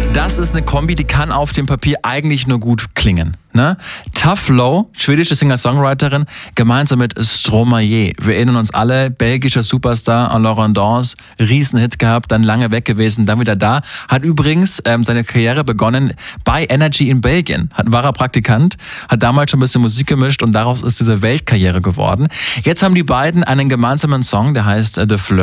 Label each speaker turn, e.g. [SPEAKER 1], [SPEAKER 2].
[SPEAKER 1] Das ist eine Kombi, die kann auf dem Papier eigentlich nur gut klingen. Ne? Tough Low, schwedische Singer-Songwriterin, gemeinsam mit Stromae. Wir erinnern uns alle, belgischer Superstar en Laurent Dance, Riesenhit gehabt, dann lange weg gewesen, dann wieder da. Hat übrigens seine Karriere begonnen bei Energy in Belgien. War er Praktikant, hat damals schon ein bisschen Musik gemischt und daraus ist diese Weltkarriere geworden. Jetzt haben die beiden einen gemeinsamen Song, der heißt The Flirt.